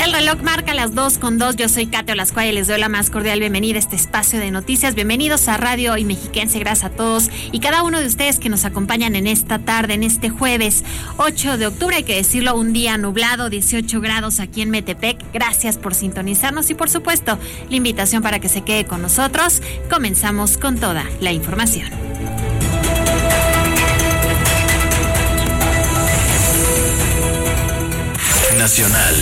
El reloj marca las 2:02. Yo soy Kate Olascuaga y les doy la más cordial bienvenida a este espacio de noticias. Bienvenidos a Radio y Mexiquense. Gracias a todos y cada uno de ustedes que nos acompañan en esta tarde, en este jueves 8 de octubre. Hay que decirlo, un día nublado, 18 grados aquí en Metepec. Gracias por sintonizarnos y, por supuesto, la invitación para que se quede con nosotros. Comenzamos con toda la información. Nacional.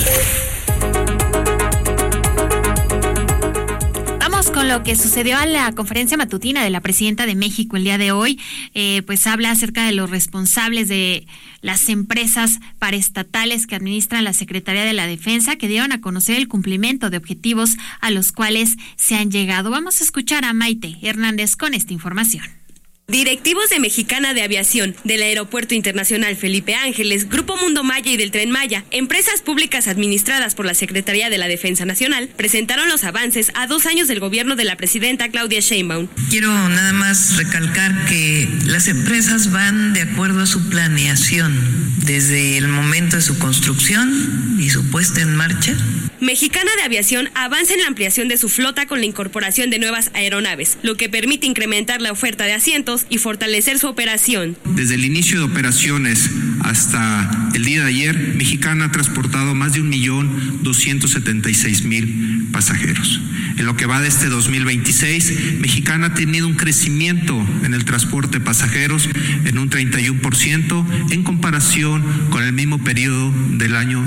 Vamos con lo que sucedió a la conferencia matutina de la presidenta de México el día de hoy. Pues habla acerca de los responsables de las empresas paraestatales que administran la Secretaría de la Defensa, que dieron a conocer el cumplimiento de objetivos a los cuales se han llegado. Vamos a escuchar a Maite Hernández con esta información. Directivos de Mexicana de Aviación, del Aeropuerto Internacional Felipe Ángeles, Grupo Mundo Maya y del Tren Maya, empresas públicas administradas por la Secretaría de la Defensa Nacional, presentaron los avances a 2 años del gobierno de la presidenta Claudia Sheinbaum. Quiero nada más recalcar que las empresas van de acuerdo a su planeación, desde el momento de su construcción y su puesta en marcha. Mexicana de Aviación avanza en la ampliación de su flota con la incorporación de nuevas aeronaves, lo que permite incrementar la oferta de asientos y fortalecer su operación. Desde el inicio de operaciones hasta el día de ayer, Mexicana ha transportado más de 1.276.000 pasajeros. En lo que va de este 2026, Mexicana ha tenido un crecimiento en el transporte de pasajeros en un 31% en comparación con el mismo periodo del año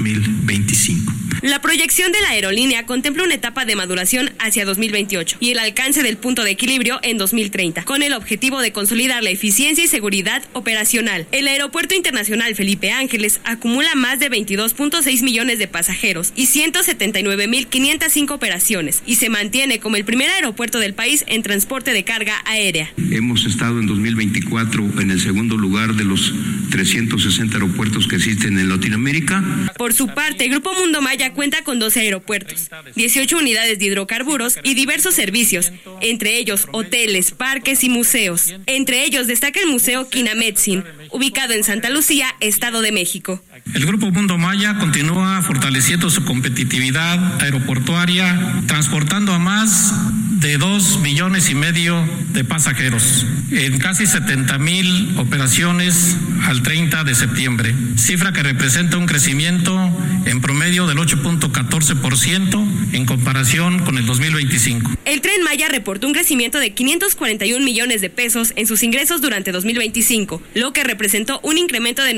2025. La proyección de la aerolínea contempla una etapa de maduración hacia 2028 y el alcance del punto de equilibrio en 2030, con el objetivo de consolidar la eficiencia y seguridad operacional. El Aeropuerto Internacional Felipe Ángeles acumula más de 22.6 millones de pasajeros y 179.505 operaciones y se mantiene como el primer aeropuerto del país en transporte de carga aérea. Hemos estado en 2024 en el segundo lugar de los 360 aeropuertos que existen en Latinoamérica. Por su parte, Grupo Mundo Maya cuenta con 12 aeropuertos, 18 unidades de hidrocarburos y diversos servicios, entre ellos hoteles, parques y museos. Entre ellos destaca el Museo Quinametzin, ubicado en Santa Lucía, Estado de México. El Grupo Mundo Maya continúa fortaleciendo su competitividad aeroportuaria, transportando a más de 2,5 millones de pasajeros en casi 70,000 operaciones al 30 de septiembre, cifra que representa un crecimiento en promedio del 8.14% en comparación con el 2025. El Tren Maya reportó un crecimiento de 541 millones de pesos en sus ingresos durante 2025, lo que representó un incremento de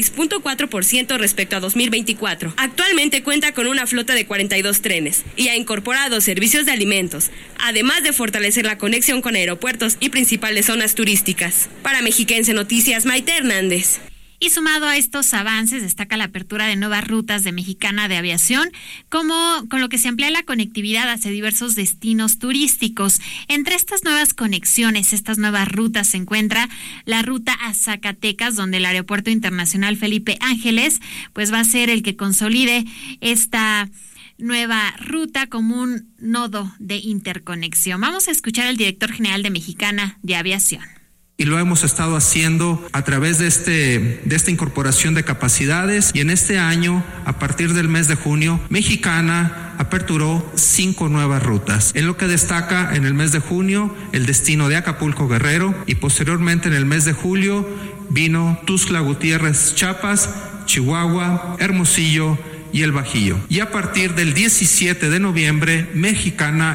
96.4% respecto a 2024. Actualmente cuenta con una flota de 42 trenes y ha incorporado servicios de alimentos, además de fortalecer la conexión con aeropuertos y principales zonas turísticas. Para Mexiquense Noticias, Maite Hernández. Y sumado a estos avances, destaca la apertura de nuevas rutas de Mexicana de Aviación, como con lo que se amplía la conectividad hacia diversos destinos turísticos. Entre estas nuevas conexiones, estas nuevas rutas, se encuentra la ruta a Zacatecas, donde el Aeropuerto Internacional Felipe Ángeles pues va a ser el que consolide esta nueva ruta como un nodo de interconexión. Vamos a escuchar al director general de Mexicana de Aviación. Y lo hemos estado haciendo a través de esta incorporación de capacidades, y en este año, a partir del mes de junio, Mexicana aperturó 5 nuevas rutas, en lo que destaca en el mes de junio el destino de Acapulco Guerrero, y posteriormente en el mes de julio vino Tuxtla Gutiérrez Chiapas, Chihuahua, Hermosillo y El Bajío. Y a partir del 17 de noviembre, Mexicana